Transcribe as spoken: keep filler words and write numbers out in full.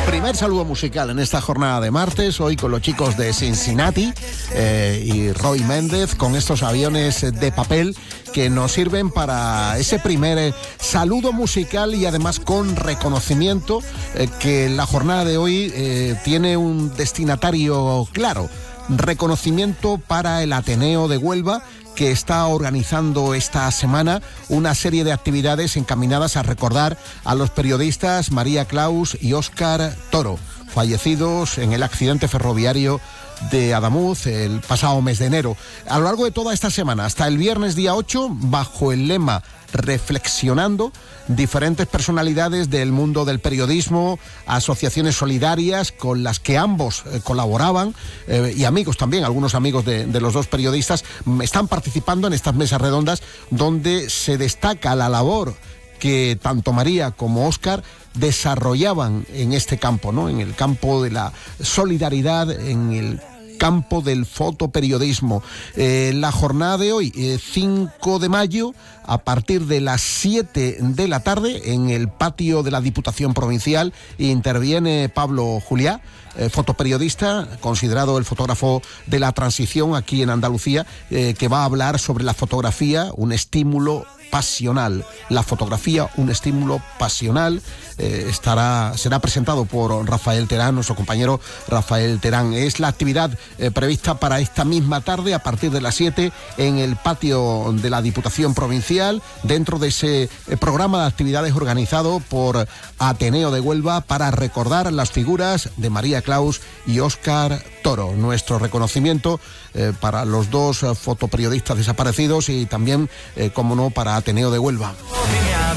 Primer saludo musical en esta jornada de martes, hoy con los chicos de Cincinnati eh, y Roy Méndez, con estos aviones de papel que nos sirven para ese primer eh, saludo musical y además con reconocimiento, eh, que la jornada de hoy eh, tiene un destinatario claro. Reconocimiento para el Ateneo de Huelva, que está organizando esta semana una serie de actividades encaminadas a recordar a los periodistas María Claus y Óscar Toro, fallecidos en el accidente ferroviario de Adamuz el pasado mes de enero. A lo largo de toda esta semana, hasta el viernes día ocho, bajo el lema Reflexionando, diferentes personalidades del mundo del periodismo, asociaciones solidarias con las que ambos eh, colaboraban eh, y amigos también, algunos amigos de, de los dos periodistas, están participando en estas mesas redondas donde se destaca la labor que tanto María como Óscar desarrollaban en este campo, ¿no? En el campo de la solidaridad, en el campo del fotoperiodismo. Eh, la jornada de hoy, eh, cinco de mayo, a partir de las siete de la tarde, en el patio de la Diputación Provincial, interviene Pablo Juliá, eh, fotoperiodista, considerado el fotógrafo de la transición aquí en Andalucía, eh, que va a hablar sobre la fotografía, un estímulo pasional. La fotografía, un estímulo pasional. Eh, estará, será presentado por Rafael Terán, nuestro compañero Rafael Terán. Es la actividad eh, prevista para esta misma tarde, a partir de las siete, en el patio de la Diputación Provincial, dentro de ese eh, programa de actividades organizado por Ateneo de Huelva para recordar las figuras de María Claus y Óscar Toro. Nuestro reconocimiento eh, para los dos eh, fotoperiodistas desaparecidos y también, eh, como no, para Ateneo de Huelva.